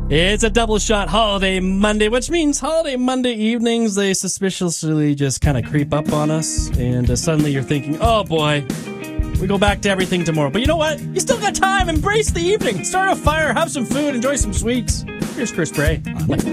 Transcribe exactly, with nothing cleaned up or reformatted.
It's a double shot holiday Monday, which means holiday Monday evenings, they suspiciously just kind of creep up on us. And uh, suddenly you're thinking, oh boy, we go back to everything tomorrow. But you know what? You still got time. Embrace the evening. Start a fire, have some food, enjoy some sweets. Here's Chris Bray.